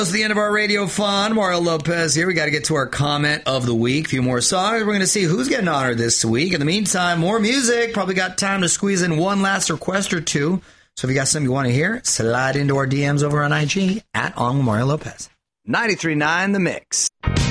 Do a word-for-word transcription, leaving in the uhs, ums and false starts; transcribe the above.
It's the end of our radio fun. Mario Lopez here. We got to get to our comment of the week. A few more songs. We're going to see who's getting honored this week. In the meantime, more music. Probably got time to squeeze in one last request or two. So if you got something you want to hear, slide into our D Ms over on I G at On Mario Lopez. ninety-three point nine The Mix.